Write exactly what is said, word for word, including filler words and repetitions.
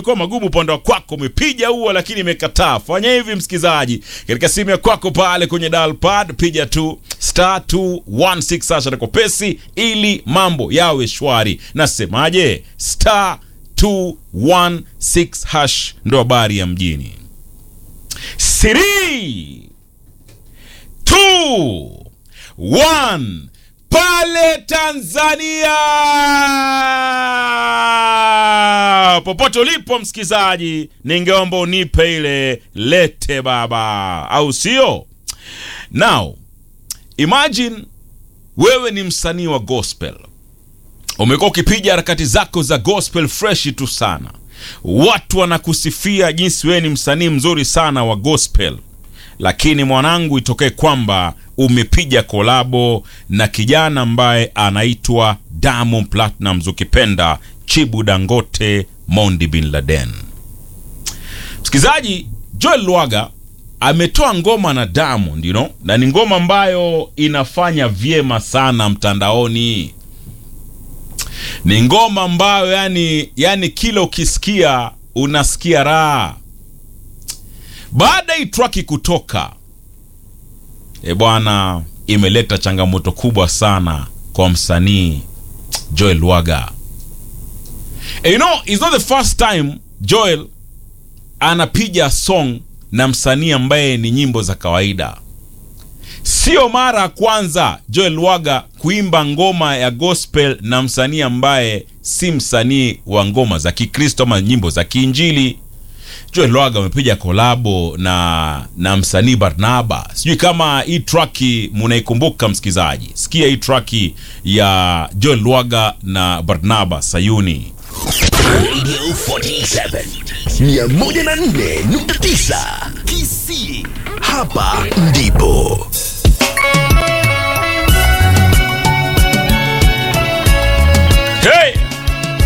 yamekuwa magumu upande wa kwako, umepiga huo lakini imekataa. Fanya hivi msikizaji, katika simu ya kwako pale kwenye dial pad piga tu star two one six hash kwa pesi ili mambo yawe shwari. Nasemaje? Star two one six hash ndo habari ya mjini. three two one pale Tanzania. Popote ulipo msikizaji, ningeomba unipe ile lete baba, au sio? Now, imagine wewe ni msanii wa gospel. Umekuwa ukipiga harakati zako za gospel fresh tu sana. Watu wanakusifia jinsi wewe ni msanii mzuri sana wa gospel. Lakini mwanangu, itokee kwamba umepiga kolabo na kijana ambaye anaitwa Diamond Platnumz, ukipenda Chibu Dangote, Mondi Bin Laden. Msikizaji, Joel Lwaga ametoa ngoma na Diamond, you know, na ni ngoma ambayo inafanya vyema sana mtandaoni. Ni ngoma ambayo yani, yani kila ukisikia unasikia raha. Baada hii track kutoka, e bwana, imeleta changamoto kubwa sana kwa msanii Joel Lwaga. And you know, it's not the first time Joel anapiga song na msanii ambaye ni nyimbo za kawaida. Sio mara kwanza Joel Lwaga kuimba ngoma ya gospel na msanii ambaye si msanii wa ngoma za Kikristo ama nyimbo za Kiinjili. Joel Lwaga amepiga kolabo na na msanii Barnaba. Sijui kama hii track mnaikumbuka msikizaji. Sikia hii track ya Joel Lwaga na Barnaba, Sayuni. Radio forty-seven mia moja na nne nukta tisa Kisii. Hapa ndipo